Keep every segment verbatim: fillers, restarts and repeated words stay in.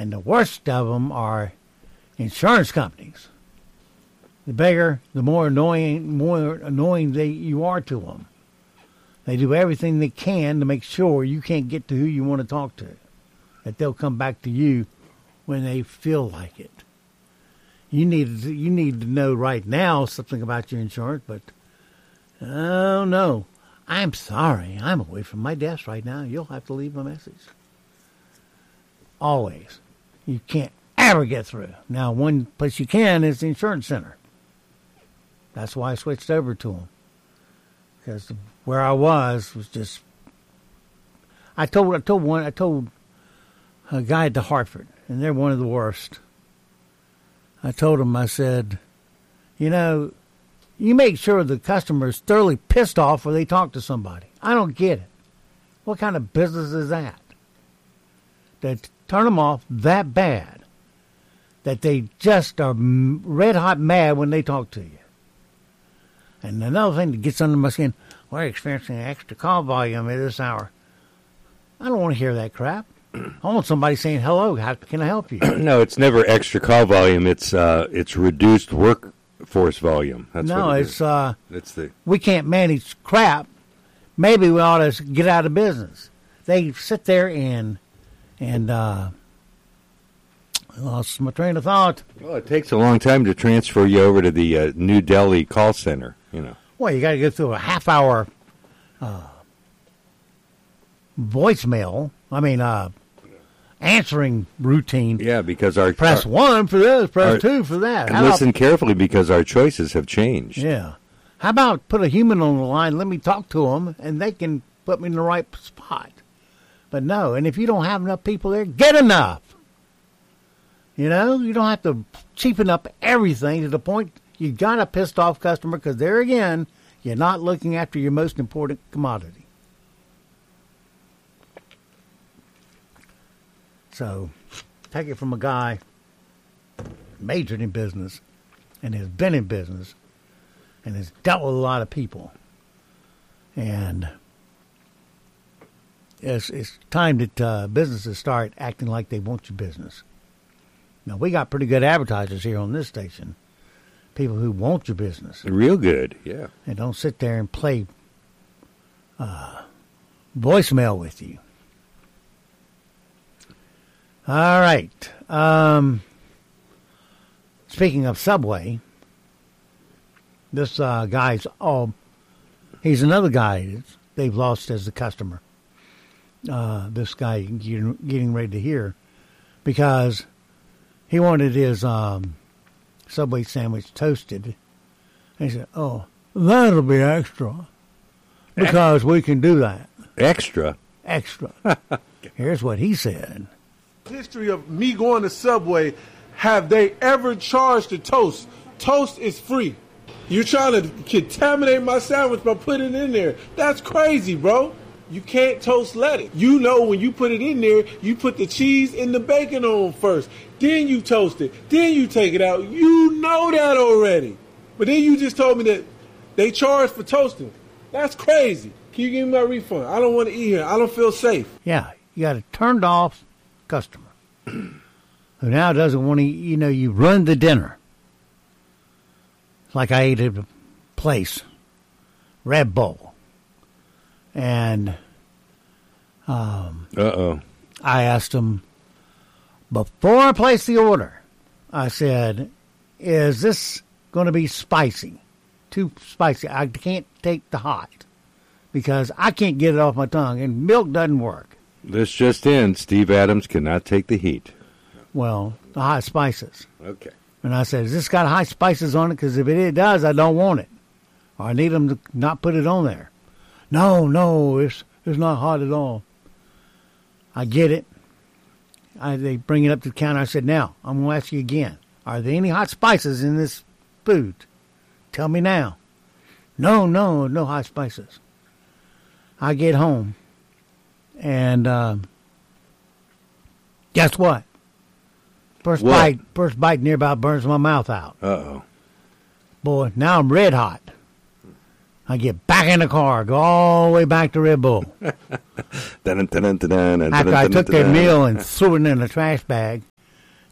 And the worst of them are insurance companies. The bigger, the more annoying, more annoying they you are to them. They do everything they can to make sure you can't get to who you want to talk to. That they'll come back to you when they feel like it. You need to, you need to know right now something about your insurance, but oh no, I'm sorry, I'm away from my desk right now. You'll have to leave a message. Always. You can't ever get through. Now, one place you can is the insurance center. That's why I switched over to them. Because where I was was just. I told I told one I told a guy at the Hartford, and they're one of the worst. I told him, I said, you know, you make sure the customer is thoroughly pissed off before they talk to somebody. I don't get it. What kind of business is that? That turn them off that bad that they just are red hot mad when they talk to you. And another thing that gets under my skin, we're experiencing extra call volume at this hour. I don't want to hear that crap. I want somebody saying, hello, how can I help you? No, it's never extra call volume. It's uh, it's reduced workforce volume. That's no, what it it's, is. uh, It's the we can't manage crap. Maybe we ought to get out of business. They sit there and, and uh, I lost my train of thought. Well, it takes a long time to transfer you over to the uh, New Delhi call center, you know. Well, you got to go through a half-hour uh, voicemail. I mean, uh, answering routine. Yeah, because our press our, one for this, press our, two for that. And How listen about, carefully because our choices have changed. Yeah. How about put a human on the line, let me talk to them, and they can put me in the right spot. But no, and if you don't have enough people there, get enough. You know, you don't have to cheapen up everything to the point you got a pissed off customer because there again, you're not looking after your most important commodity. So, take it from a guy majored in business and has been in business and has dealt with a lot of people. And it's, it's time that uh, businesses start acting like they want your business. Now, we got pretty good advertisers here on this station. People who want your business. Real good, yeah. And don't sit there and play uh, voicemail with you. All right. Um, speaking of Subway, this uh, guy's, oh, he's another guy that they've lost as a customer. Uh, this guy getting, getting ready to hear because he wanted his um, Subway sandwich toasted. And he said, oh, that'll be extra because we can do that. Extra? Extra. Here's what he said. History of me going to Subway, have they ever charged a toast? Toast is free. You're trying to contaminate my sandwich by putting it in there. That's crazy, bro. You can't toast lettuce. You know when you put it in there, you put the cheese and the bacon on first. Then you toast it. Then you take it out. You know that already. But then you just told me that they charge for toasting. That's crazy. Can you give me my refund? I don't want to eat here. I don't feel safe. Yeah, you got a turned off customer who now doesn't want to, you know, you run the dinner. Like I ate at a place, Red Bull. And um, Uh-oh. I asked him, before I place the order, I said, is this going to be spicy? Too spicy. I can't take the hot because I can't get it off my tongue, and milk doesn't work. This just in, Steve Adams cannot take the heat. Well, the hot spices. Okay. And I said, has this got high spices on it? Because if it does, I don't want it. Or I need them to not put it on there. No, no, it's it's not hot at all. I get it. I, they bring it up to the counter. I said, now, I'm going to ask you again. Are there any hot spices in this food? Tell me now. No, no, no hot spices. I get home. And uh, guess what? First what? bite, first bite near about burns my mouth out. Uh-oh. Boy, now I'm red hot. I get back in the car, go all the way back to Red Bull. After I took their meal and threw it in the trash bag,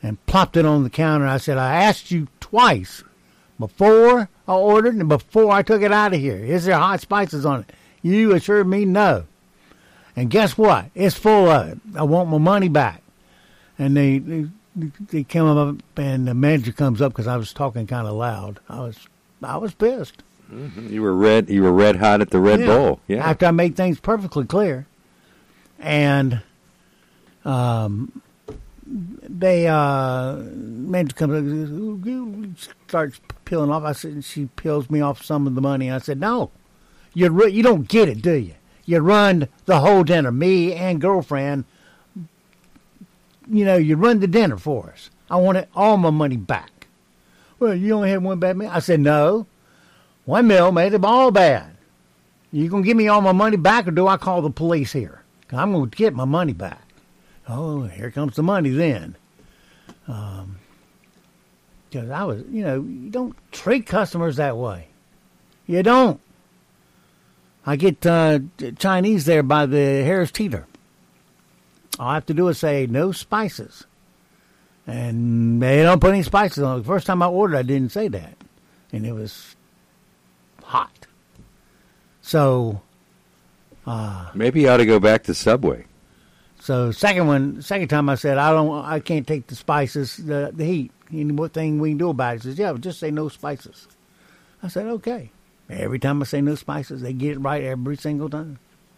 and plopped it on the counter. I said, I asked you twice before I ordered and before I took it out of here. Is there hot spices on it? You assured me no. And guess what? It's full of it. I want my money back. And they they, they came up, and the manager comes up because I was talking kind of loud. I was I was pissed. Mm-hmm. You were red. You were red hot at the Red yeah. Bull. Yeah. After I made things perfectly clear, and um, they uh, manager comes up, starts peeling off. I said, she peels me off some of the money. I said, no, you you don't get it, do you? You run the whole dinner, me and girlfriend. You know, you run the dinner for us. I wanted all my money back. Well, you only had one bad meal. I said, no. One meal made them all bad. You going to give me all my money back, or do I call the police here? I'm going to get my money back. Oh, here comes the money then. Um, because I was, you know, you don't treat customers that way. You don't. I get uh, Chinese there by the Harris Teeter. All I have to do is say no spices. And they don't put any spices on it. The first time I ordered, I didn't say that. And it was hot. So. Uh, Maybe you ought to go back to Subway. So second one, second time I said, I don't, I can't take the spices, the, the heat. Any what thing we can do about it? He says, yeah, just say no spices. I said, okay. Every time I say no spices, they get it right every single time.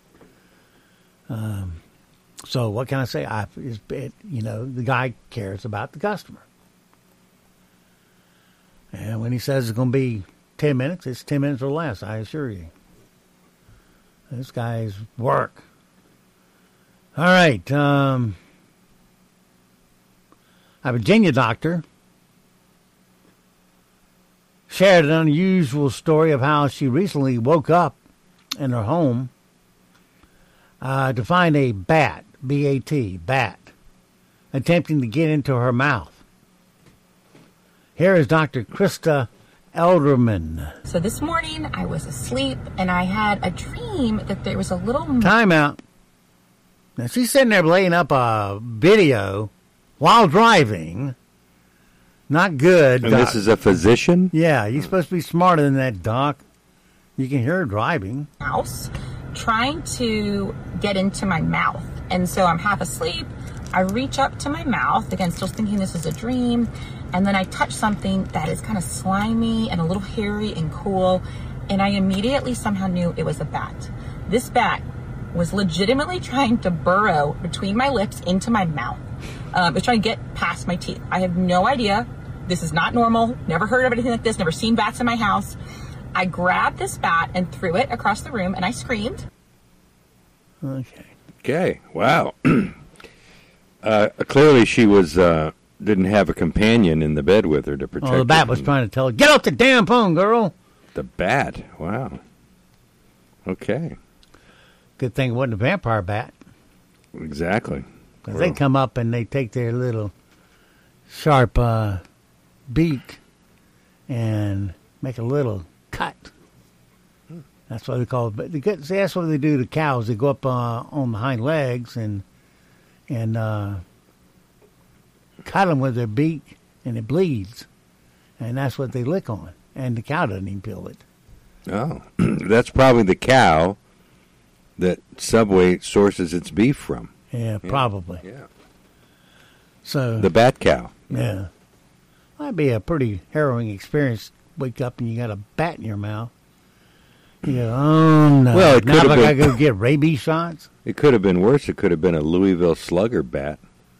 Um, so what can I say? I, it's, it, you know, the guy cares about the customer. And when he says it's going to be ten minutes, it's ten minutes or less, I assure you. This guy's work. All right. Um, a Virginia doctor shared an unusual story of how she recently woke up in her home uh, to find a bat, B A T, bat, attempting to get into her mouth. Here is Doctor Krista Elderman. So this morning I was asleep and I had a dream that there was a little... Time out. Now she's sitting there laying up a video while driving. Not good. And Doc. This is a physician? Yeah, you're supposed to be smarter than that, Doc. You can hear her driving. Mouse trying to get into my mouth. And so I'm half asleep. I reach up to my mouth, again, still thinking this is a dream. And then I touch something that is kind of slimy and a little hairy and cool. And I immediately somehow knew it was a bat. This bat was legitimately trying to burrow between my lips into my mouth. Um, it's trying to get past my teeth. I have no idea. This is not normal. Never heard of anything like this. Never seen bats in my house. I grabbed this bat and threw it across the room, and I screamed. Okay. Okay. Wow. uh, clearly, she was uh, didn't have a companion in the bed with her to protect her. Oh, the bat was trying to tell her, get off the damn phone, girl. The bat. Wow. Okay. Good thing it wasn't a vampire bat. Exactly. Because well. They come up and they take their little sharp uh, beak and make a little cut. That's what they call it. But they get, see, that's what they do to cows. They go up uh, on the hind legs and and uh, cut them with their beak, and it bleeds. And that's what they lick on. And the cow doesn't even feel it. Oh, that's probably the cow that Subway sources its beef from. Yeah, yeah. probably. Yeah. So the bat cow. Yeah. That'd be a pretty harrowing experience. Wake up and you got a bat in your mouth. You go, oh no. Well, it now could I have gotta been, go get rabies shots? It could have been worse. It could have been a Louisville Slugger bat.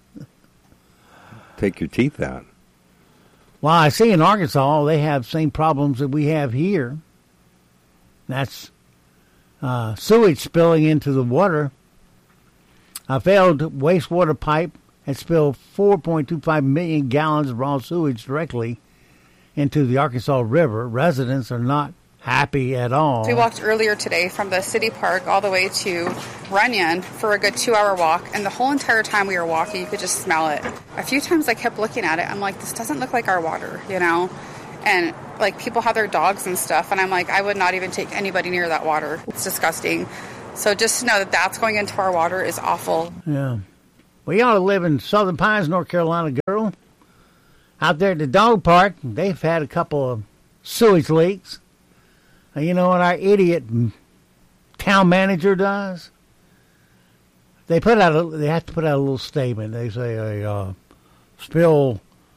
Take your teeth out. Well, I see in Arkansas they have same problems that we have here. That's uh, sewage spilling into the water. A failed wastewater pipe had spilled four point two five million gallons of raw sewage directly into the Arkansas River. Residents are not happy at all. We walked earlier today from the city park all the way to Runyon for a good two-hour walk, and the whole entire time we were walking, you could just smell it. A few times I kept looking at it. I'm like, this doesn't look like our water, you know? And, like, people have their dogs and stuff, and I'm like, I would not even take anybody near that water. It's disgusting. So just to know that that's going into our water is awful. Yeah. Well, you ought to live in Southern Pines, North Carolina, girl. out there at the dog park, they've had a couple of sewage leaks. And you know what our idiot town manager does? They put out. A, they have to put out a little statement. They say a uh, spill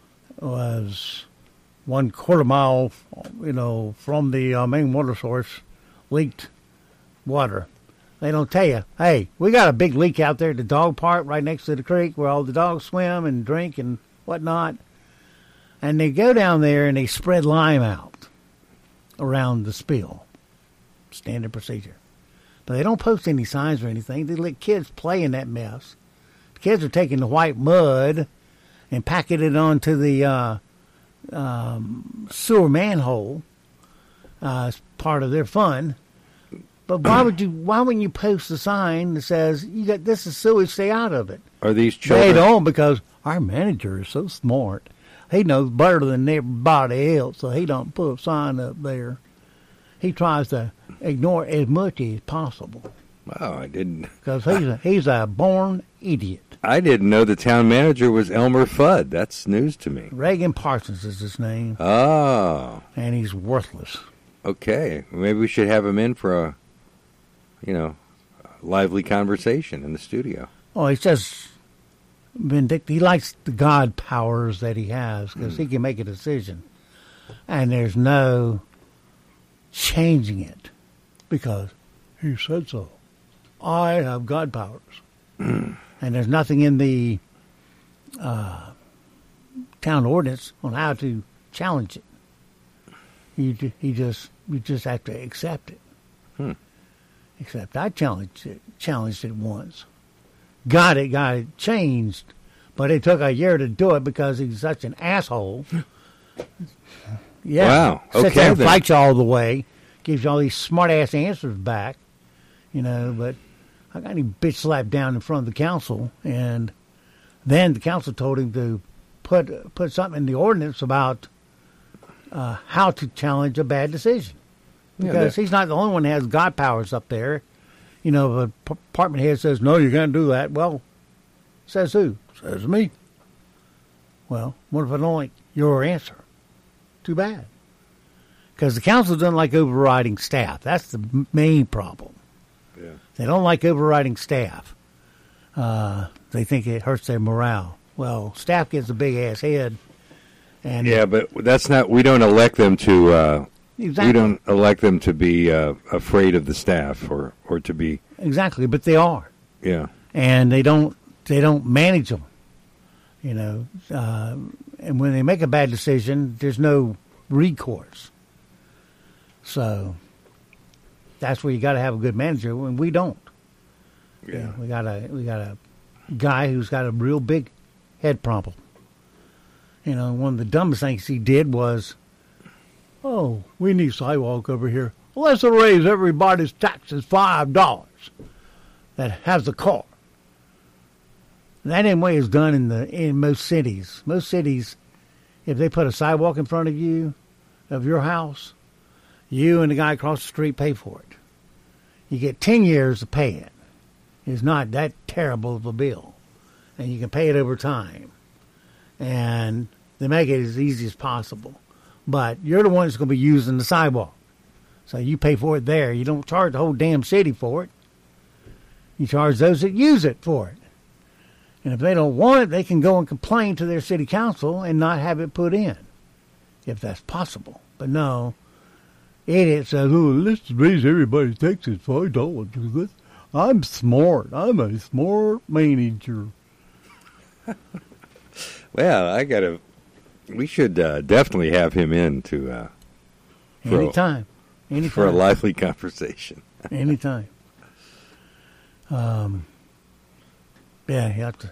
was one quarter mile, you know, from the uh, main water source, leaked water. They don't tell you, hey, we got a big leak out there at the dog park right next to the creek where all the dogs swim and drink and whatnot. And they go down there and they spread lime out around the spill. Standard procedure. But they don't post any signs or anything. They let kids play in that mess. The kids are taking the white mud and packing it onto the uh, um, sewer manhole uh, as part of their fun. But why would you? Why wouldn't you post a sign that says you got this is sewage, stay out of it? Are these children? They don't, because our manager is so smart. He knows better than everybody else, so he don't put a sign up there. He tries to ignore as much as possible. Wow, I didn't. Because he's a, he's a born idiot. I didn't know the town manager was Elmer Fudd. That's news to me. Reagan Parsons is his name. Oh. And he's worthless. Okay. Maybe we should have him in for a, you know, lively conversation in the studio. Oh, he's just vindictive. He likes the God powers that he has because mm. he can make a decision. And there's no changing it because he said so. I have God powers. And there's nothing in the uh, town ordinance on how to challenge it. You, he just, you just have to accept it. Hmm. Except I challenged it, challenged it once. Got it, got it changed. But it took a year to do it because he's such an asshole. Yeah. Wow. Sits Okay, there and then. fights you all the way. Gives you all these smart-ass answers back. You know, but I got him bitch slapped down in front of the council. And then the council told him to put put something in the ordinance about uh, how to challenge a bad decision. Because yeah, he's not the only one that has God powers up there. You know, if a department head says, no, you can't do that. Well, says who? Says me. Well, what if I don't like your answer? Too bad. Because the council doesn't like overriding staff. That's the main problem. Yeah. They don't like overriding staff. Uh, they think it hurts their morale. Well, staff gets a big-ass head. And yeah, but that's not, we don't elect them to... Uh, Exactly. We don't elect them to be uh, afraid of the staff or, or to be... Exactly, but they are. Yeah. And they don't they don't manage them, you know. Uh, and when they make a bad decision, there's no recourse. So that's where you got to have a good manager, and we don't. Yeah. You know, we got a we got a guy who's got a real big head problem. You know, one of the dumbest things he did was... Oh, we need sidewalk over here. Well, let's raise everybody's taxes five dollars that has a car. That ain't way it's done in the in most cities. Most cities, if they put a sidewalk in front of you, of your house, you and the guy across the street pay for it. You get ten years to pay it. It's not that terrible of a bill. And you can pay it over time. And they make it as easy as possible. But you're the one that's going to be using the sidewalk. So you pay for it there. You don't charge the whole damn city for it. You charge those that use it for it. And if they don't want it, they can go and complain to their city council and not have it put in, if that's possible. But no, idiots say, oh, let's raise everybody's taxes five dollars. I'm smart. I'm a smart manager. Well, I got to... We should uh, definitely have him in to... Uh, for Anytime. A, Anytime. For a lively conversation. Anytime. Um, yeah, you have to...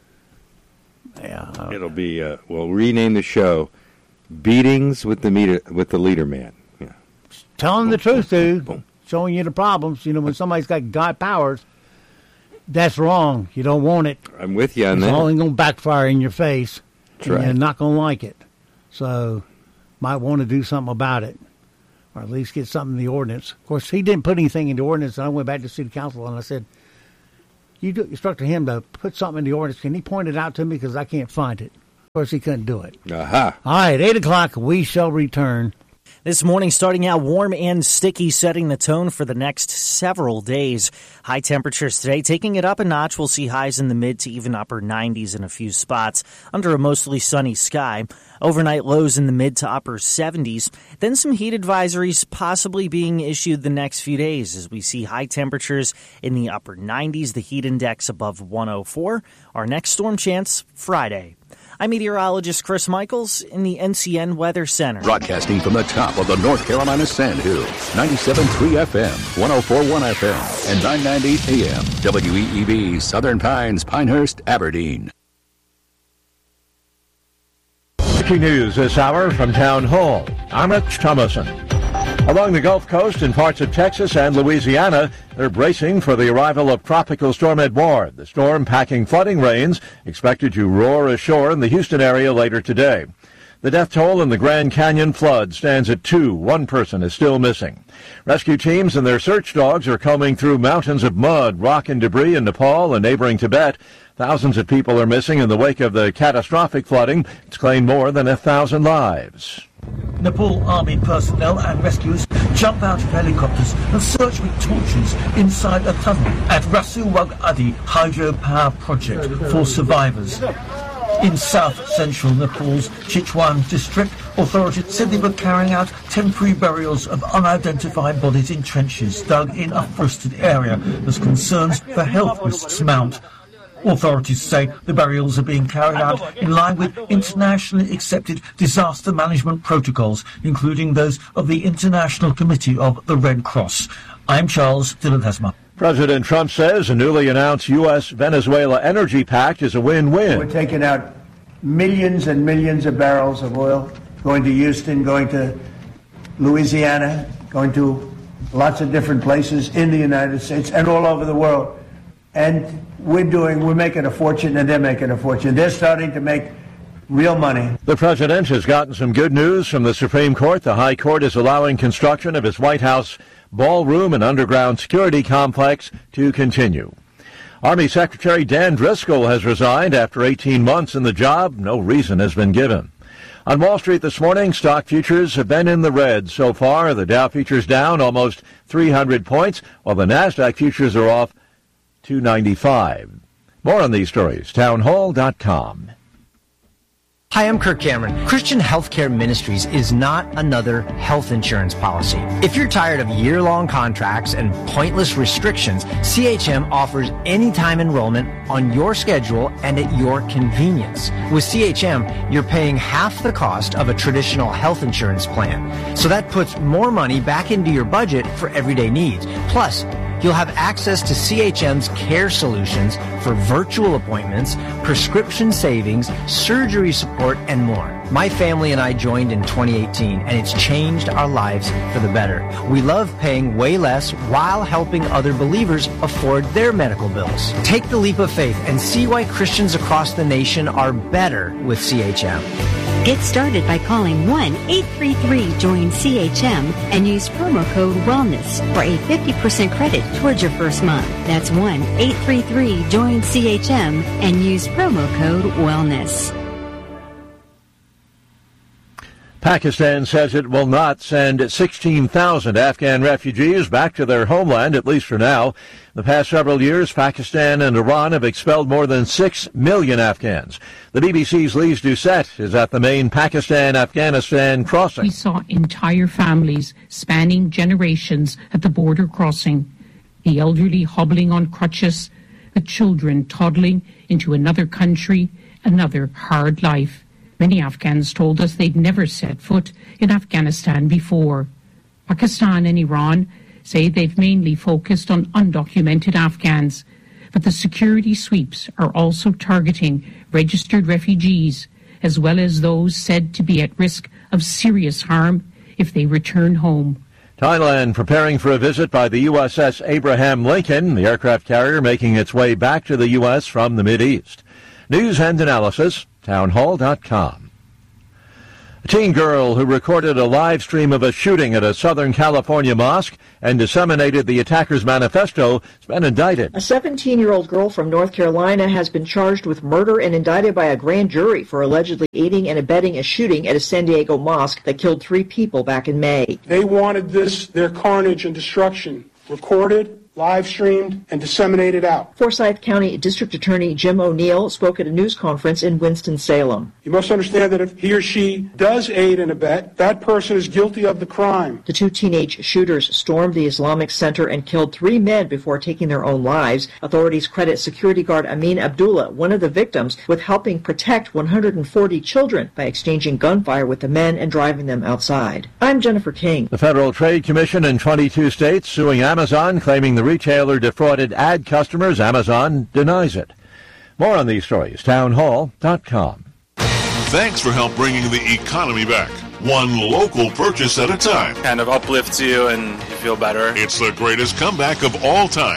Yeah. It'll be... Uh, we'll rename the show Beatings with the meter, with the Leader Man. Yeah. Telling the Boom, truth, boom, dude. boom, boom. Showing you the problems. You know, when somebody's got God powers, that's wrong. You don't want it. I'm with you on It's that. only going to backfire in your face. That's and right. You're not going to like it. So, might want to do something about it. Or at least get something in the ordinance. Of course, he didn't put anything in the ordinance, and I went back to city council and I said, you instructed him to put something in the ordinance. Can he point it out to me? Because I can't find it. Of course, he couldn't do it. Aha. All right, eight o'clock, we shall return. This morning starting out warm and sticky, setting the tone for the next several days. High temperatures today, taking it up a notch. We'll see highs in the mid to even upper nineties in a few spots under a mostly sunny sky. Overnight lows in the mid to upper seventies. Then some heat advisories possibly being issued the next few days as we see high temperatures in the upper nineties, the heat index above one oh four. Our next storm chance Friday. I'm meteorologist Chris Michaels in the N C N Weather Center. Broadcasting from the top of the North Carolina Sandhills, ninety-seven point three F M, one oh four point one F M, and nine ninety A M, W E E B, Southern Pines, Pinehurst, Aberdeen. Breaking news this hour from Town Hall. I'm Rich Thomason. Along the Gulf Coast and parts of Texas and Louisiana, they're bracing for the arrival of Tropical Storm Edouard. The storm packing flooding rains expected to roar ashore in the Houston area later today. The death toll in the Grand Canyon flood stands at two. One person is still missing. Rescue teams and their search dogs are combing through mountains of mud, rock, and debris in Nepal and neighboring Tibet. Thousands of people are missing in the wake of the catastrophic flooding. It's claimed more than a thousand lives. Nepal Army personnel and rescuers jump out of helicopters and search with torches inside a tunnel at Rasul Wag Adi hydropower project for survivors. In south-central Nepal's Chichwan district, authorities said they were carrying out temporary burials of unidentified bodies in trenches dug in a forested area as concerns for health risks mount. Authorities say the burials are being carried out in line with internationally accepted disaster management protocols, including those of the International Committee of the Red Cross. I'm Charles Dillon-Hesma. President Trump says a newly announced U S Venezuela energy pact is a win-win. We're taking out millions and millions of barrels of oil, going to Houston, going to Louisiana, going to lots of different places in the United States and all over the world. And we're doing, we're making a fortune, and they're making a fortune. They're starting to make real money. The president has gotten some good news from the Supreme Court. The High Court is allowing construction of his White House ballroom and underground security complex to continue. Army Secretary Dan Driscoll has resigned after eighteen months in the job. No reason has been given. On Wall Street this morning, stock futures have been in the red so far. The Dow futures down almost three hundred points, while the NASDAQ futures are off two ninety-five. More on these stories, townhall dot com. Hi, I'm Kirk Cameron. Christian Healthcare Ministries is not another health insurance policy. If you're tired of year-long contracts and pointless restrictions, C H M offers anytime enrollment on your schedule and at your convenience. With C H M, you're paying half the cost of a traditional health insurance plan. So that puts more money back into your budget for everyday needs. Plus, you'll have access to C H M's care solutions for virtual appointments, prescription savings, surgery support, and more. My family and I joined in twenty eighteen, and it's changed our lives for the better. We love paying way less while helping other believers afford their medical bills. Take the leap of faith and see why Christians across the nation are better with C H M. Get started by calling one eight three three join C H M and use promo code WELLNESS for a fifty percent credit towards your first month. That's one eight three three join C H M and use promo code WELLNESS. Pakistan says it will not send sixteen thousand Afghan refugees back to their homeland, at least for now. In the past several years, Pakistan and Iran have expelled more than six million Afghans. The B B C's Lise Doucette is at the main Pakistan-Afghanistan crossing. We saw entire families spanning generations at the border crossing, the elderly hobbling on crutches, the children toddling into another country, another hard life. Many Afghans told us they'd never set foot in Afghanistan before. Pakistan and Iran say they've mainly focused on undocumented Afghans, but the security sweeps are also targeting registered refugees, as well as those said to be at risk of serious harm if they return home. Thailand preparing for a visit by the U S S Abraham Lincoln, the aircraft carrier making its way back to the U S from the Mideast. News and analysis, townhall dot com. A teen girl who recorded a live stream of a shooting at a Southern California mosque and disseminated the attacker's manifesto has been indicted. A seventeen-year-old girl from North Carolina has been charged with murder and indicted by a grand jury for allegedly aiding and abetting a shooting at a San Diego mosque that killed three people back in May. They wanted this, their carnage and destruction, recorded, live streamed, and disseminated out. Forsyth County District Attorney Jim O'Neill spoke at a news conference in Winston-Salem. You must understand that if he or she does aid and abet, that person is guilty of the crime. The two teenage shooters stormed the Islamic Center and killed three men before taking their own lives. Authorities credit security guard Amin Abdullah, one of the victims, with helping protect one hundred forty children by exchanging gunfire with the men and driving them outside. I'm Jennifer King. The Federal Trade Commission in twenty-two states suing Amazon, claiming the retailer defrauded ad customers. Amazon denies it. More on these stories, town hall dot com. Thanks for help bringing the economy back. One local purchase at a time. Kind of uplifts you and you feel better. It's the greatest comeback of all time.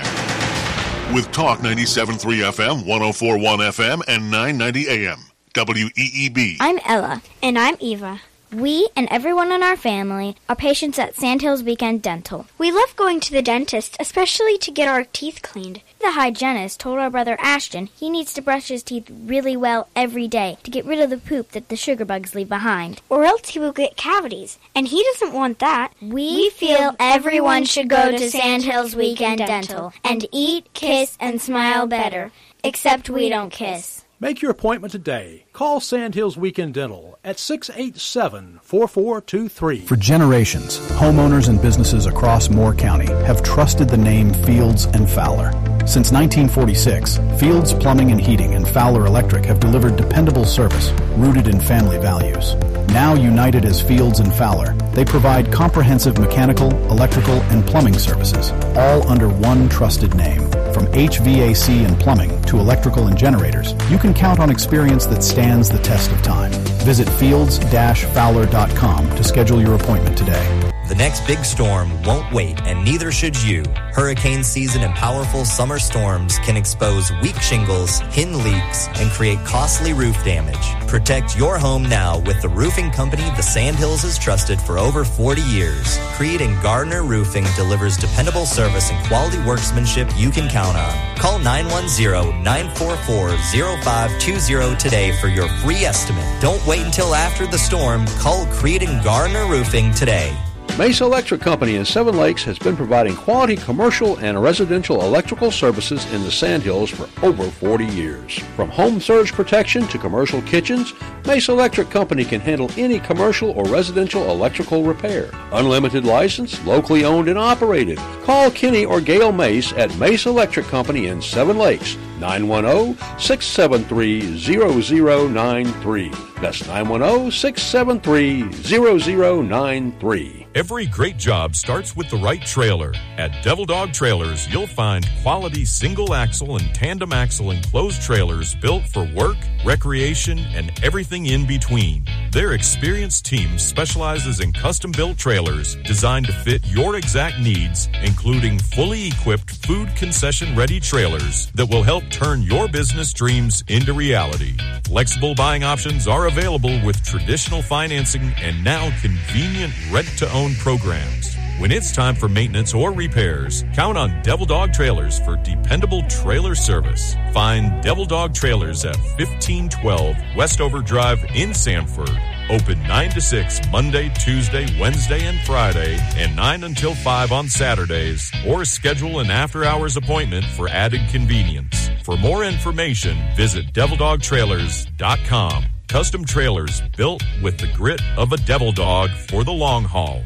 With Talk ninety-seven point three F M, one oh four point one F M, and nine ninety A M. W E E B. I'm Ella. And I'm Eva. We and everyone in our family are patients at Sandhills Weekend Dental. We love going to the dentist, especially to get our teeth cleaned. The hygienist told our brother Ashton he needs to brush his teeth really well every day to get rid of the poop that the sugar bugs leave behind, or else he will get cavities, and he doesn't want that. We feel everyone should go to Sandhills Weekend Dental and eat, kiss, and smile better, except we don't kiss. Make your appointment today. Call Sandhills Weekend Dental at six eight seven, four four two three. For generations, homeowners and businesses across Moore County have trusted the name Fields and Fowler. Since nineteen forty-six, Fields Plumbing and Heating and Fowler Electric have delivered dependable service rooted in family values. Now united as Fields and Fowler, they provide comprehensive mechanical, electrical, and plumbing services, all under one trusted name. From H V A C and plumbing to electrical and generators, you can count on experience that stands the test of time. Visit fields dash fowler dot com to schedule your appointment today. The next big storm won't wait, and neither should you. Hurricane season and powerful summer storms can expose weak shingles, hidden leaks, and create costly roof damage. Protect your home now with the roofing company the Sandhills has trusted for over forty years. Creed and Gardner Roofing delivers dependable service and quality workmanship you can count on. Call nine one zero, nine four four, zero five two zero today for your free estimate. Don't wait until after the storm. Call Creed and Gardner Roofing today. Mesa Electric Company in Seven Lakes has been providing quality commercial and residential electrical services in the Sandhills for over forty years. From home surge protection to commercial kitchens, Mesa Electric Company can handle any commercial or residential electrical repair. Unlimited license, locally owned and operated. Call Kenny or Gail Mace at Mesa Electric Company in Seven Lakes, nine one zero, six seven three, zero zero nine three. That's nine one zero, six seven three, zero zero nine three. Every great job starts with the right trailer. At Devil Dog Trailers, you'll find quality single-axle and tandem-axle enclosed trailers built for work, recreation, and everything in between. Their experienced team specializes in custom-built trailers designed to fit your exact needs, including fully equipped food concession-ready trailers that will help turn your business dreams into reality. Flexible buying options are available with traditional financing and now convenient rent-to-own programs. When it's time for maintenance or repairs, count on Devil Dog Trailers for dependable trailer service. Find Devil Dog Trailers at fifteen twelve Westover Drive in Sanford. Open nine to six Monday, Tuesday, Wednesday, and Friday, and nine until five on Saturdays, or schedule an after-hours appointment for added convenience. For more information, visit devil dog trailers dot com. Custom trailers built with the grit of a devil dog for the long haul.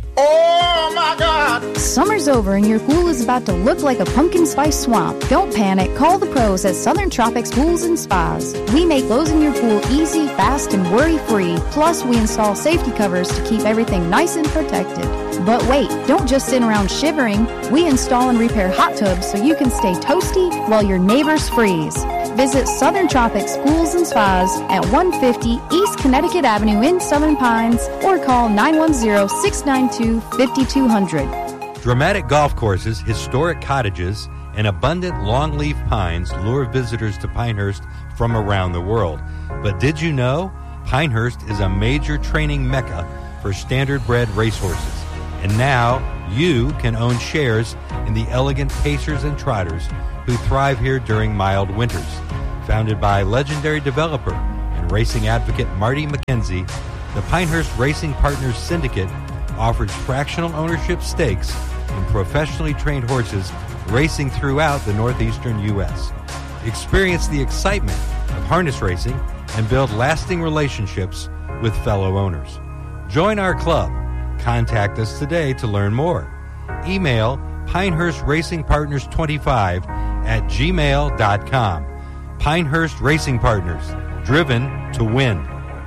Oh my God! Summer's over and your pool is about to look like a pumpkin spice swamp. Don't panic. Call the pros at Southern Tropics Pools and Spas. We make closing your pool easy, fast, and worry-free. Plus, we install safety covers to keep everything nice and protected. But wait, don't just sit around shivering. We install and repair hot tubs so you can stay toasty while your neighbors freeze. Visit Southern Tropics Pools and Spas at one fifty East Connecticut Avenue in Southern Pines or call nine one zero, six nine two, five two zero zero. Dramatic golf courses, historic cottages, and abundant longleaf pines lure visitors to Pinehurst from around the world. But did you know Pinehurst is a major training mecca for standard-bred racehorses. And now you can own shares in the elegant pacers and trotters who thrive here during mild winters. Founded by legendary developer and racing advocate Marty McKenzie, the Pinehurst Racing Partners Syndicate offers fractional ownership stakes in professionally trained horses racing throughout the northeastern U S. Experience the excitement of harness racing and build lasting relationships with fellow owners. Join our club. Contact us today to learn more. Email Pinehurst Racing Partners twenty-five at gmail dot com. Pinehurst Racing Partners, driven to win.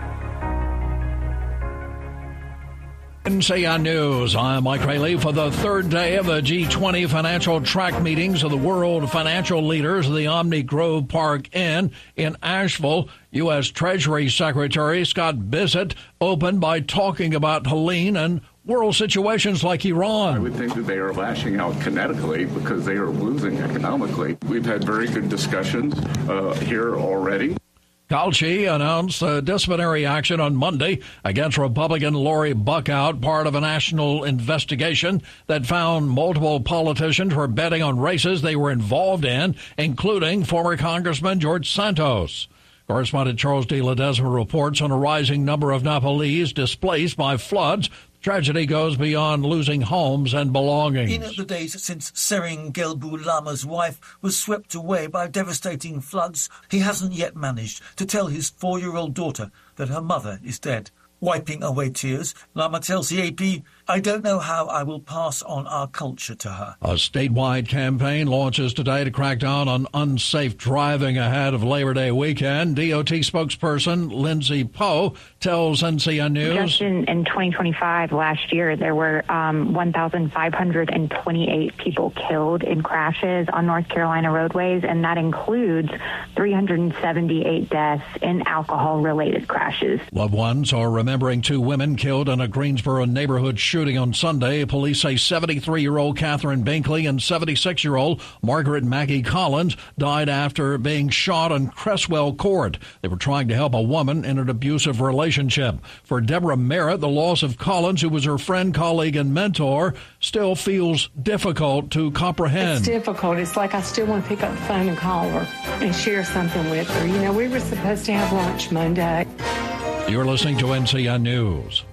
N C I News, I'm Mike Rayleigh. For the third day of the G twenty financial track meetings of the world financial leaders of the Omni Grove Park Inn in Asheville, U S. Treasury Secretary Scott Bissett opened by talking about Helene and world situations like Iran. I would think that they are lashing out kinetically because they are losing economically. We've had very good discussions uh, here already. Calci announced a disciplinary action on Monday against Republican Lori Buckout, part of a national investigation that found multiple politicians were betting on races they were involved in, including former Congressman George Santos. Correspondent Charles De Ledesma reports on a rising number of Nepalese displaced by floods. Tragedy goes beyond losing homes and belongings. In the days since Sering Gelbu Lama's wife was swept away by devastating floods, he hasn't yet managed to tell his four-year-old daughter that her mother is dead. Wiping away tears, Lama tells the A P, "I don't know how I will pass on our culture to her." A statewide campaign launches today to crack down on unsafe driving ahead of Labor Day weekend. D O T spokesperson Lindsay Poe tells N C N News. Just in, in twenty twenty-five, last year, there were um, one thousand five hundred twenty-eight people killed in crashes on North Carolina roadways, and that includes three hundred seventy-eight deaths in alcohol-related crashes. Loved ones are remembering two women killed in a Greensboro neighborhood shooting on Sunday. Police say seventy-three-year-old Catherine Binkley and seventy-six-year-old Margaret Maggie Collins died after being shot on Cresswell Court. They were trying to help a woman in an abusive relationship. For Deborah Merritt, the loss of Collins, who was her friend, colleague, and mentor, still feels difficult to comprehend. It's difficult. It's like I still want to pick up the phone and call her and share something with her. You know, we were supposed to have lunch Monday. You're listening to N C N News.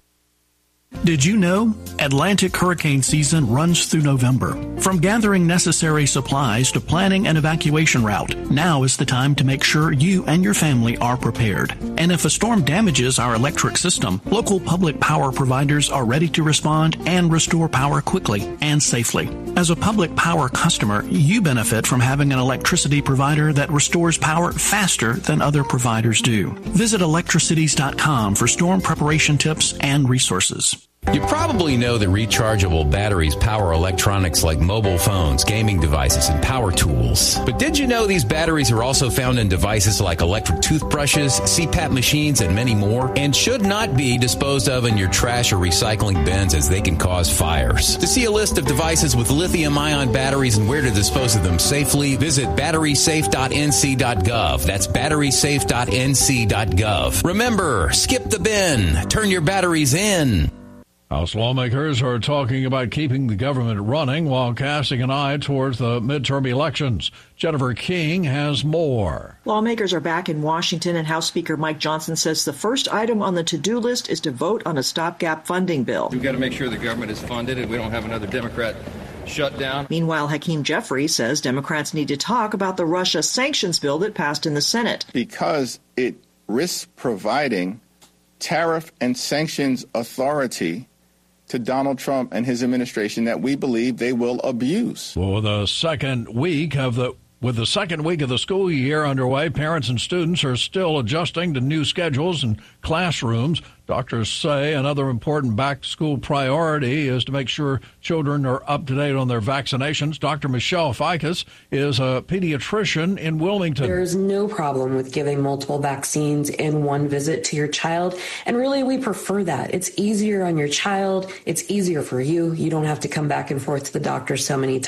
Did you know Atlantic hurricane season runs through November? From gathering necessary supplies to planning an evacuation route, now is the time to make sure you and your family are prepared. And if a storm damages our electric system, local public power providers are ready to respond and restore power quickly and safely. As a public power customer, you benefit from having an electricity provider that restores power faster than other providers do. Visit electricities dot com for storm preparation tips and resources. You probably know that rechargeable batteries power electronics like mobile phones, gaming devices, and power tools. But did you know these batteries are also found in devices like electric toothbrushes, C PAP machines, and many more, and should not be disposed of in your trash or recycling bins as they can cause fires? To see a list of devices with lithium-ion batteries and where to dispose of them safely, visit battery safe dot n c dot gov. That's battery safe dot n c dot gov. Remember, skip the bin. Turn your batteries in. House lawmakers are talking about keeping the government running while casting an eye towards the midterm elections. Jennifer King has more. Lawmakers are back in Washington, and House Speaker Mike Johnson says the first item on the to-do list is to vote on a stopgap funding bill. We've got to make sure the government is funded and we don't have another Democrat shutdown. Meanwhile, Hakeem Jeffries says Democrats need to talk about the Russia sanctions bill that passed in the Senate. Because it risks providing tariff and sanctions authority to Donald Trump and his administration that we believe they will abuse. For the second week of the With the second week of the school year underway, parents and students are still adjusting to new schedules and classrooms. Doctors say another important back-to-school priority is to make sure children are up to date on their vaccinations. Doctor Michelle Ficus is a pediatrician in Wilmington. There is no problem with giving multiple vaccines in one visit to your child, and really we prefer that. It's easier on your child. It's easier for you. You don't have to come back and forth to the doctor so many times.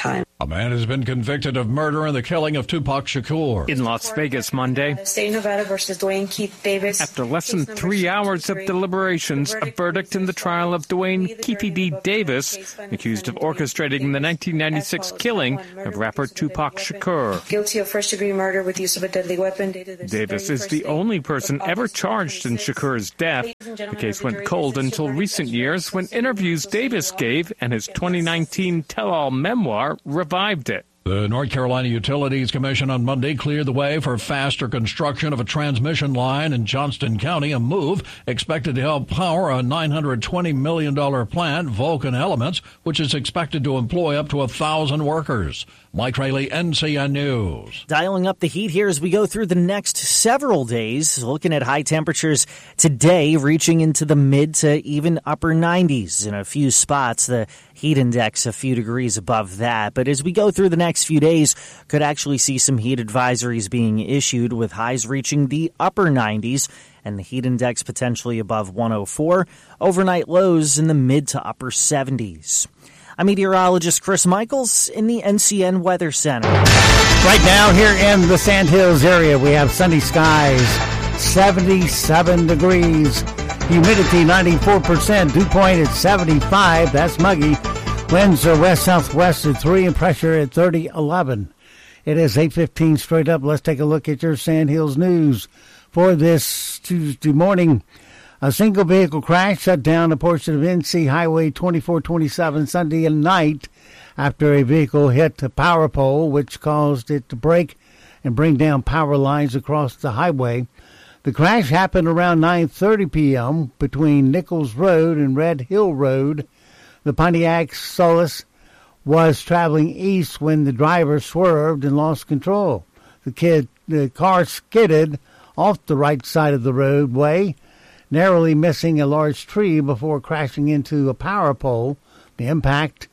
A man has been convicted of murder in the killing of Tupac Shakur. In Las Vegas Monday, State of Nevada versus Dwayne Keith Davis. After less than three hours of deliberations, a verdict in the trial of Dwayne Keithy D. Davis, accused of orchestrating the nineteen ninety-six killing of rapper Tupac Shakur. Guilty of first-degree murder with use of a deadly weapon. Davis is the only person ever charged in Shakur's death. The case went cold until recent years when interviews Davis gave and his twenty nineteen tell-all memoir revived it. The North Carolina Utilities Commission on Monday cleared the way for faster construction of a transmission line in Johnston County, a move expected to help power a nine hundred twenty million dollars plant, Vulcan Elements, which is expected to employ up to one thousand workers. Mike Rayleigh, N C N News. Dialing up the heat here as we go through the next several days, looking at high temperatures today reaching into the mid to even upper nineties. In a few spots, the heat index a few degrees above that. But as we go through the next few days, could actually see some heat advisories being issued with highs reaching the upper nineties and the heat index potentially above one oh four. Overnight lows in the mid to upper seventies. I'm meteorologist Chris Michaels in the N C N Weather Center. Right now here in the Sandhills area, we have sunny skies, seventy-seven degrees, humidity ninety-four percent, dew point at seventy-five, that's muggy. Winds are west-southwest at three and pressure at thirty eleven. It is eight fifteen straight up. Let's take a look at your Sandhills news for this Tuesday morning. A single vehicle crash shut down a portion of N C Highway twenty-four twenty-seven Sunday night after a vehicle hit a power pole, which caused it to break and bring down power lines across the highway. The crash happened around nine thirty p.m. between Nichols Road and Red Hill Road. The Pontiac Solus was traveling east when the driver swerved and lost control. The, kid, the car skidded off the right side of the roadway, narrowly missing a large tree before crashing into a power pole. The impact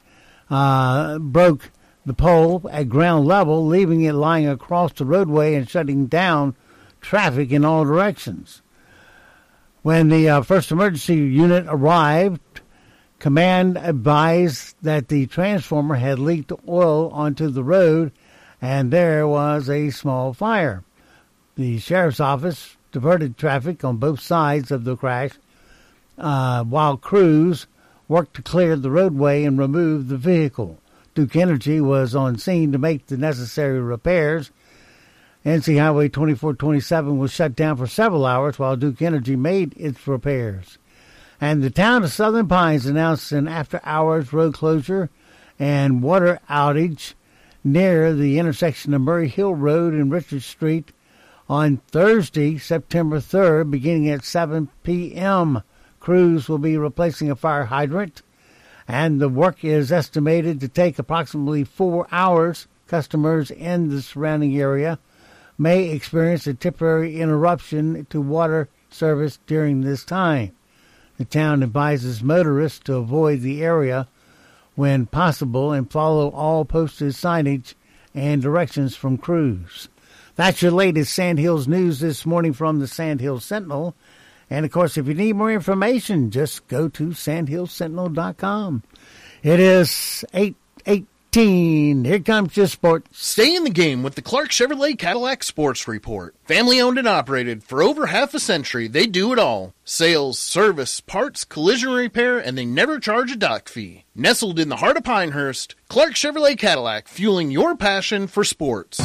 uh, broke the pole at ground level, leaving it lying across the roadway and shutting down traffic in all directions. When the uh, first emergency unit arrived, command advised that the transformer had leaked oil onto the road and there was a small fire. The sheriff's office diverted traffic on both sides of the crash uh, while crews worked to clear the roadway and remove the vehicle. Duke Energy was on scene to make the necessary repairs. N C Highway twenty-four twenty-seven was shut down for several hours while Duke Energy made its repairs. And the town of Southern Pines announced an after-hours road closure and water outage near the intersection of Murray Hill Road and Richard Street on Thursday, September third, beginning at seven p.m. Crews will be replacing a fire hydrant, and the work is estimated to take approximately four hours. Customers in the surrounding area may experience a temporary interruption to water service during this time. The town advises motorists to avoid the area when possible and follow all posted signage and directions from crews. That's your latest Sandhills news this morning from the Sandhills Sentinel. And, of course, if you need more information, just go to sandhills sentinel dot com. It is eight eighteen. Here comes your sport. Stay in the game with the Clark Chevrolet Cadillac Sports Report. Family owned and operated for over half a century, they do it all. Sales, service, parts, collision repair, and they never charge a dock fee. Nestled in the heart of Pinehurst, Clark Chevrolet Cadillac, fueling your passion for sports.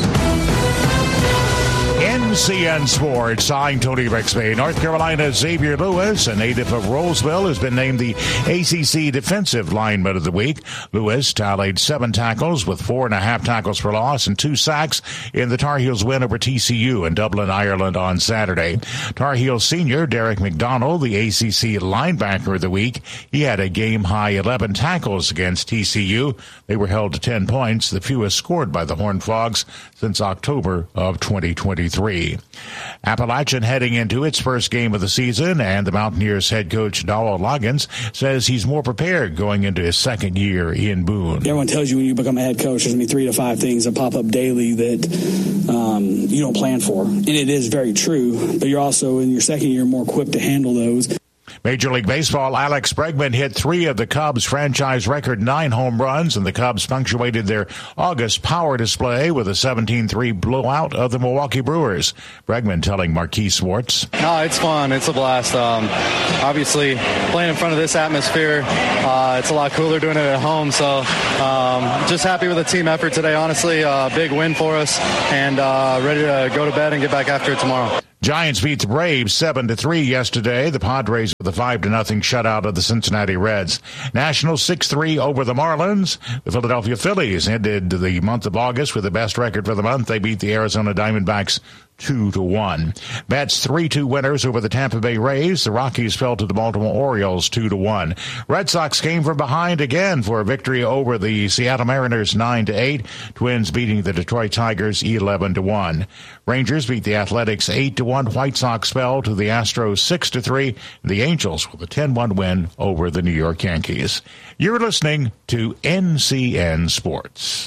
N C N Sports, I'm Tony Bixby. North Carolina's Xavier Lewis, a native of Roseville, has been named the A C C Defensive Lineman of the Week. Lewis tallied seven tackles with four and a half tackles for loss and two sacks in the Tar Heels win over T C U in Dublin, Ireland on Saturday. Tar Heels senior Derek McDonald, the A C C Linebacker of the Week. He had a game-high eleven tackles against T C U. They were held to ten points, the fewest scored by the Horned Frogs since October of twenty twenty-three. Appalachian heading into its first game of the season, and the Mountaineers head coach Dowell Loggins says he's more prepared going into his second year in Boone. Everyone tells you when you become a head coach, there's going to be three to five things that pop up daily that um, you don't plan for. And it is very true, but you're also in your second year more equipped to handle those. Major League Baseball, Alex Bregman hit three of the Cubs' franchise record nine home runs, and the Cubs punctuated their August power display with a seventeen three blowout of the Milwaukee Brewers. Bregman telling Marquis Swartz. No, it's fun. It's a blast. Um, obviously, playing in front of this atmosphere, uh, it's a lot cooler doing it at home. So um, just happy with the team effort today, honestly. A uh, big win for us, and uh, ready to go to bed and get back after it tomorrow. Giants beat the Braves seven to three yesterday. The Padres with a five to nothing shutout of the Cincinnati Reds. Nationals six three over the Marlins. The Philadelphia Phillies ended the month of August with the best record for the month. They beat the Arizona Diamondbacks two to one. Mets three two winners over the Tampa Bay Rays. The Rockies fell to the Baltimore Orioles two to one. Red Sox came from behind again for a victory over the Seattle Mariners nine to eight. Twins beating the Detroit Tigers eleven to one. Rangers beat the Athletics eight to one. White Sox fell to the Astros six to three. The Angels with a ten one win over the New York Yankees. You're listening to N C N Sports.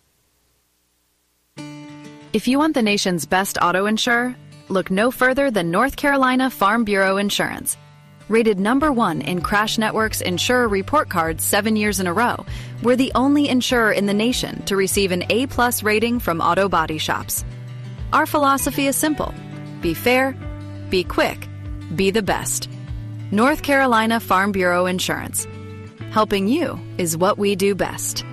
If you want the nation's best auto insurer, look no further than North Carolina Farm Bureau Insurance. Rated number one in Crash Network's Insurer Report Card seven years in a row, we're the only insurer in the nation to receive an A-plus rating from auto body shops. Our philosophy is simple. Be fair, be quick, be the best. North Carolina Farm Bureau Insurance. Helping you is what we do best.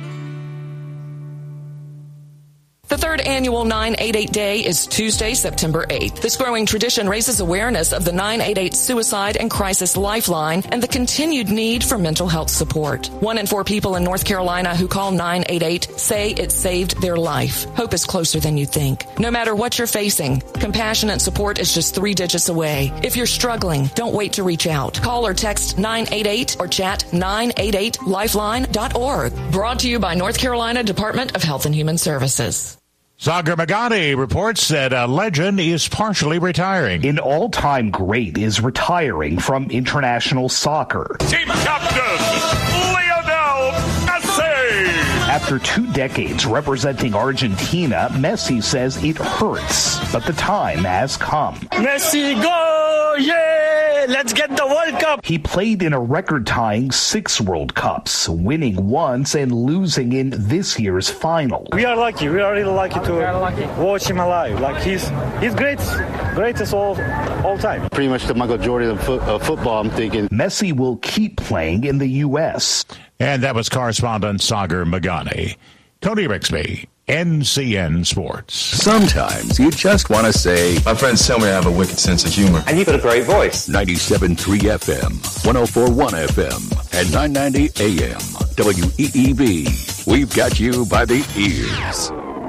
The third annual nine eight eight Day is Tuesday, September eighth. This growing tradition raises awareness of the nine eight eight Suicide and Crisis Lifeline and the continued need for mental health support. One in four people in North Carolina who call nine eight eight say it saved their life. Hope is closer than you think. No matter what you're facing, compassionate support is just three digits away. If you're struggling, don't wait to reach out. Call or text nine eight eight or chat nine eight eight lifeline dot org. Brought to you by North Carolina Department of Health and Human Services. Sagar Magani reports that a legend is partially retiring. An all-time great is retiring from international soccer. Team captain, Lionel Messi! After two decades representing Argentina, Messi says it hurts, but the time has come. Messi, go! Yeah! Let's get the World Cup! He played in a record-tying six World Cups, winning once and losing in this year's final. We are lucky. We are really lucky to watch him alive. Like he's he's great, greatest all all time. Pretty much the Michael Jordan of, fo- of football, I'm thinking. Messi will keep playing in the U S. And that was correspondent Sagar Magani. Tony Rixby, N C N Sports. Sometimes you just want to say, my friends tell me I have a wicked sense of humor. And you've got a great voice. ninety-seven point three F M, one oh four point one F M, and nine ninety A M. W E E B. We've got you by the ears.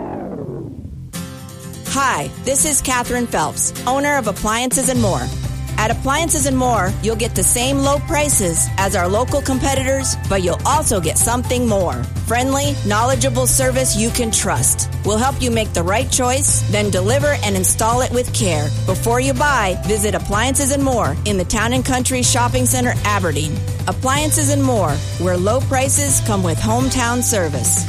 Hi, this is Catherine Phelps, owner of Appliances and More. At Appliances and More, you'll get the same low prices as our local competitors, but you'll also get something more. Friendly, knowledgeable service you can trust. We'll help you make the right choice, then deliver and install it with care. Before you buy, visit Appliances and More in the Town and Country Shopping Center, Aberdeen. Appliances and More, where low prices come with hometown service.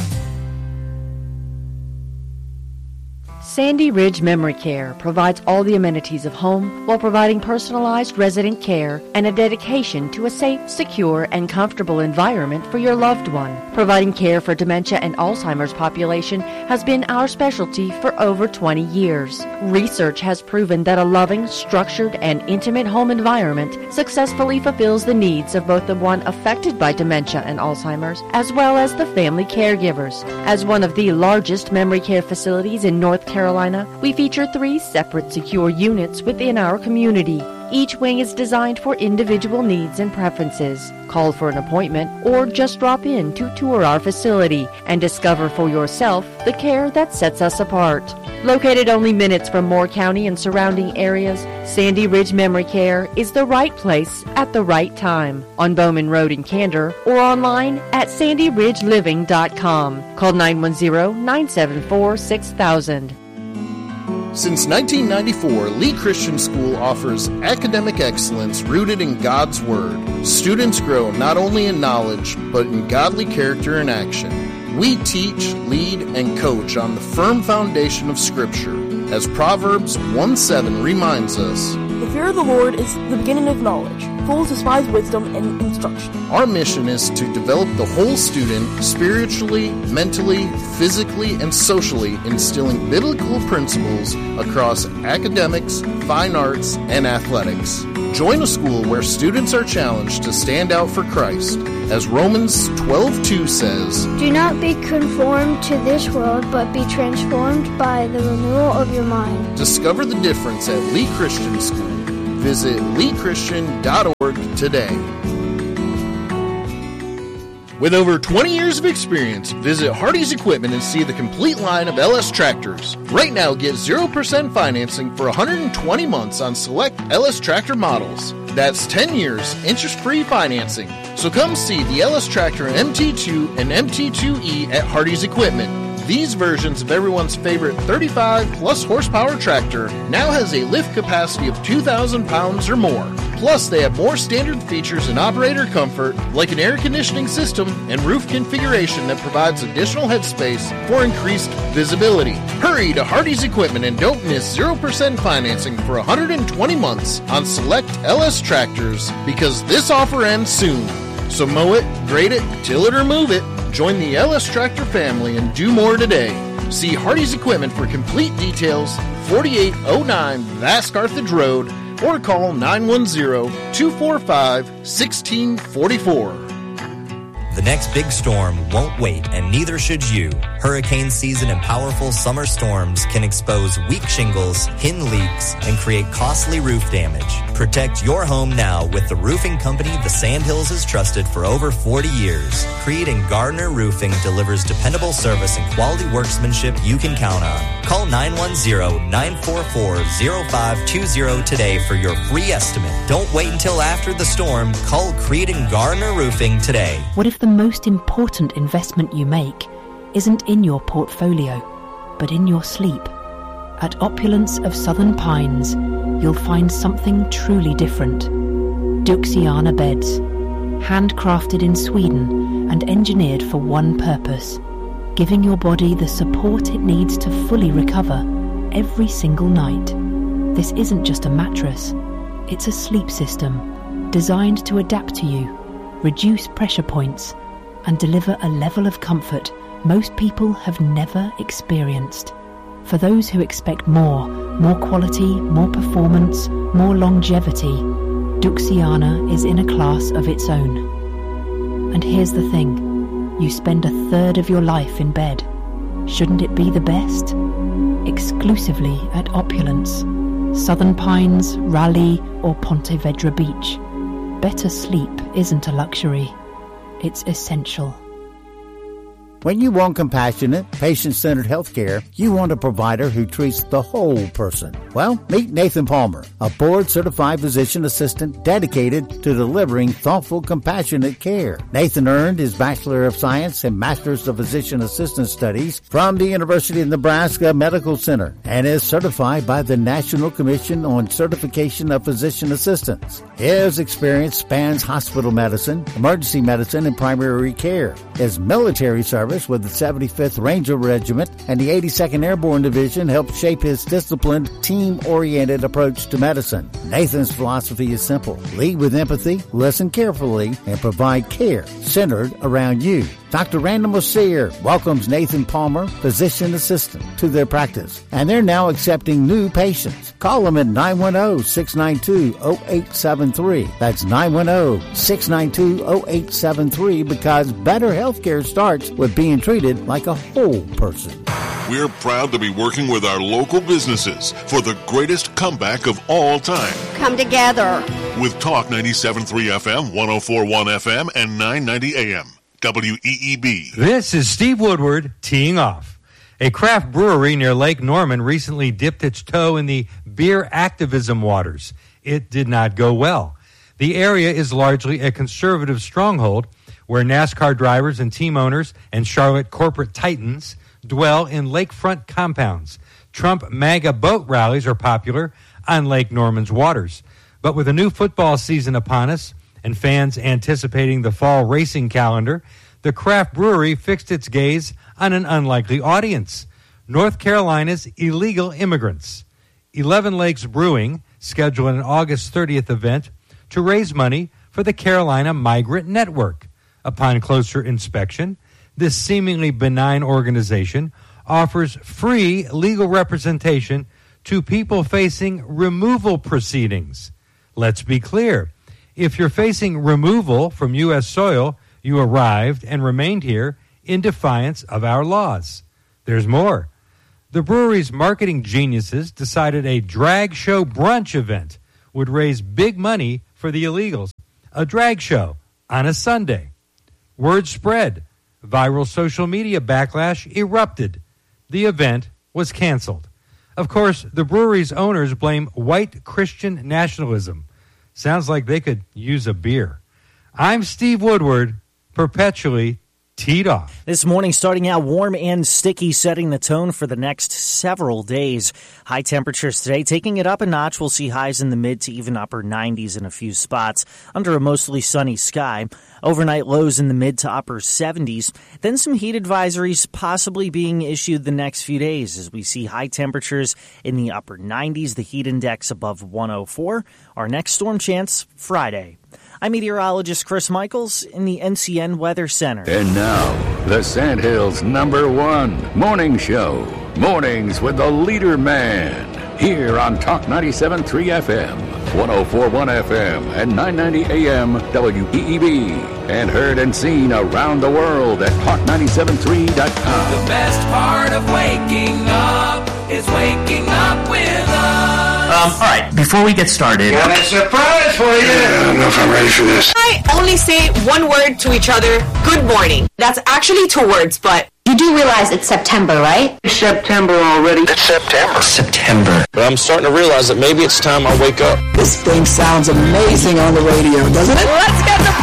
Sandy Ridge Memory Care provides all the amenities of home while providing personalized resident care and a dedication to a safe, secure, and comfortable environment for your loved one. Providing care for dementia and Alzheimer's population has been our specialty for over twenty years. Research has proven that a loving, structured, and intimate home environment successfully fulfills the needs of both the one affected by dementia and Alzheimer's as well as the family caregivers. As one of the largest memory care facilities in North Carolina, Carolina, we feature three separate secure units within our community. Each wing is designed for individual needs and preferences. Call for an appointment or just drop in to tour our facility and discover for yourself the care that sets us apart. Located only minutes from Moore County and surrounding areas, Sandy Ridge Memory Care is the right place at the right time. On Bowman Road in Candor or online at sandy ridge living dot com. Call nine one zero, nine seven four, six thousand. Since nineteen ninety-four, Lee Christian School offers academic excellence rooted in God's Word. Students grow not only in knowledge, but in godly character and action. We teach, lead, and coach on the firm foundation of Scripture. As Proverbs one seven reminds us, "The fear of the Lord is the beginning of knowledge, full of wise wisdom and instruction. Our mission is to develop the whole student spiritually, mentally, physically, and socially, instilling biblical principles across academics, fine arts, and athletics. Join a school where students are challenged to stand out for Christ. As Romans twelve two says, "Do not be conformed to this world, but be transformed by the renewal of your mind." Discover the difference at Lee Christian School. Visit lee christian dot org today. With over twenty years of experience, visit Hardy's Equipment and see the complete line of L S tractors. Right now, get zero percent financing for one hundred twenty months on select L S tractor models. That's ten years, interest-free financing. So come see the L S Tractor M T two and M T two E at Hardy's Equipment. These versions of everyone's favorite thirty-five plus horsepower tractor now has a lift capacity of two thousand pounds or more. Plus, they have more standard features and operator comfort, like an air conditioning system and roof configuration that provides additional headspace for increased visibility. Hurry to Hardy's Equipment and don't miss zero percent financing for one hundred twenty months on select L S tractors, because this offer ends soon. So mow it, grade it, till it or move it. Join the L S Tractor family and do more today. See Hardy's Equipment for complete details, forty-eight oh nine Vast Carthage Road, or call nine one zero, two four five, one six four four. The next big storm won't wait, and neither should you. Hurricane season and powerful summer storms can expose weak shingles, hin leaks, and create costly roof damage. Protect your home now with the roofing company the Sandhills has trusted for over forty years. Creed and Gardner Roofing delivers dependable service and quality workmanship you can count on. Call nine one zero, nine four four, zero five two zero today for your free estimate. Don't wait until after the storm. Call Creed and Gardner Roofing today. What if the most important investment you make isn't in your portfolio, but in your sleep? At Opulence of Southern Pines, you'll find something truly different. Duxiana beds, handcrafted in Sweden and engineered for one purpose, giving your body the support it needs to fully recover every single night. This isn't just a mattress, it's a sleep system designed to adapt to you, reduce pressure points, and deliver a level of comfort most people have never experienced. For those who expect more, more quality, more performance, more longevity, Duxiana is in a class of its own. And here's the thing, you spend a third of your life in bed. Shouldn't it be the best? Exclusively at Opulence, Southern Pines, Raleigh, or Ponte Vedra Beach. Better sleep isn't a luxury, it's essential. When you want compassionate, patient-centered healthcare, you want a provider who treats the whole person. Well, meet Nathan Palmer, a board-certified physician assistant dedicated to delivering thoughtful, compassionate care. Nathan earned his Bachelor of Science and Master's of Physician Assistant Studies from the University of Nebraska Medical Center and is certified by the National Commission on Certification of Physician Assistants. His experience spans hospital medicine, emergency medicine, and primary care. His military service with the seventy-fifth Ranger Regiment and the eighty-second Airborne Division helped shape his disciplined, team-oriented approach to medicine. Nathan's philosophy is simple. Lead with empathy, listen carefully, and provide care centered around you. Doctor Randall Messier welcomes Nathan Palmer, physician assistant, to their practice, and they're now accepting new patients. Call them at nine one zero, six nine two, zero eight seven three. That's nine one zero, six nine two, zero eight seven three, because better healthcare starts with being treated like a whole person. We're proud to be working with our local businesses for the greatest comeback of all time. Come together. With Talk ninety-seven point three F M, one oh four point one F M, and nine ninety A M. W E E B. This is Steve Woodward teeing off. A craft brewery near Lake Norman recently dipped its toe in the beer activism waters. It did not go well. The area is largely a conservative stronghold where NASCAR drivers and team owners and Charlotte corporate titans dwell in lakefront compounds. Trump MAGA boat rallies are popular on Lake Norman's waters. But with a new football season upon us and fans anticipating the fall racing calendar, the craft brewery fixed its gaze on an unlikely audience: North Carolina's illegal immigrants. Eleven Lakes Brewing scheduled an August thirtieth event to raise money for the Carolina Migrant Network. Upon closer inspection, this seemingly benign organization offers free legal representation to people facing removal proceedings. Let's be clear. If you're facing removal from U S soil, you arrived and remained here in defiance of our laws. There's more. The brewery's marketing geniuses decided a drag show brunch event would raise big money for the illegals. A drag show on a Sunday. Word spread. Viral social media backlash erupted. The event was canceled. Of course, the brewery's owners blame white Christian nationalism. Sounds like they could use a beer. I'm Steve Woodward, perpetually teed off. This morning starting out warm and sticky, setting the tone for the next several days. High temperatures today taking it up a notch. We'll see highs in the mid to even upper nineties in a few spots under a mostly sunny sky. Overnight lows in the mid to upper seventies. Then some heat advisories possibly being issued the next few days as we see high temperatures in the upper nineties, the heat index above one oh four. Our next storm chance Friday. I'm meteorologist Chris Michaels in the N C N Weather Center. And now, the Sandhills' number one morning show. Mornings with the Leader Man. Here on Talk ninety-seven point three F M, one oh four point one F M, and nine ninety A M W E E B. And heard and seen around the world at talk ninety-seven three dot com. The best part of waking up is waking up with us. Um, all right, before we get started... Got a surprise for you! Yeah, I don't know if I'm ready for this. I only say one word to each other, good morning. That's actually two words, but... You do realize it's September, right? It's September already. It's September. September. But I'm starting to realize that maybe it's time I wake up. This thing sounds amazing on the radio, doesn't it? Let's get the